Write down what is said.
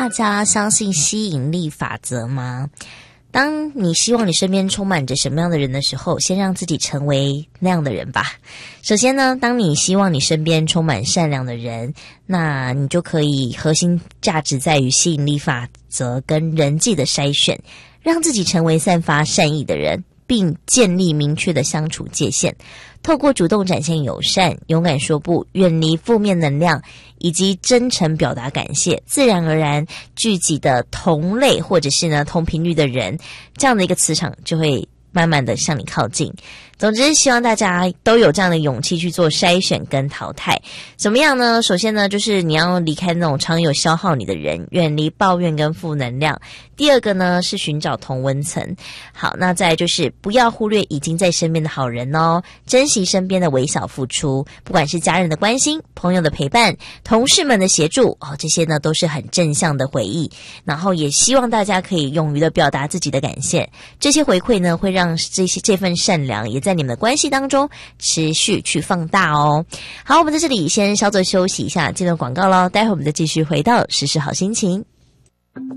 大家相信吸引力法则吗？当你希望你身边充满着什么样的人的时候，先让自己成为那样的人吧。首先呢，当你希望你身边充满善良的人，那你就可以核心价值在于吸引力法则跟人际的筛选，让自己成为散发善意的人，并建立明确的相处界限。透过主动展现友善、勇敢说不、远离负面能量，以及真诚表达感谢，自然而然聚集的同类或者是呢同频率的人，这样的一个磁场就会慢慢的向你靠近。总之希望大家都有这样的勇气去做筛选跟淘汰。怎么样呢？首先呢，就是你要离开那种常有消耗你的人，远离抱怨跟负能量。第二个呢，是寻找同温层。好，那再来就是不要忽略已经在身边的好人哦，珍惜身边的微小付出，不管是家人的关心、朋友的陪伴、同事们的协助这些呢都是很正向的回忆。然后也希望大家可以勇于的表达自己的感谢，这些回馈呢会让这份善良也在你们的关系当中持续去放大哦。好，我们在这里先稍作休息一下，进入广告咯，待会我们再继续回到时事好心情。